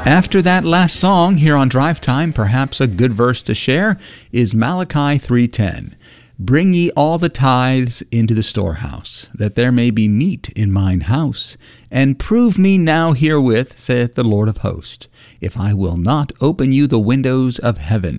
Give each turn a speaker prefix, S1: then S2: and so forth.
S1: After that last song here on Drive Time, perhaps a good verse to share is Malachi 3:10. Bring ye all the tithes into the storehouse, that there may be meat in mine house. And prove me now herewith, saith the Lord of hosts, if I will not open you the windows of heaven,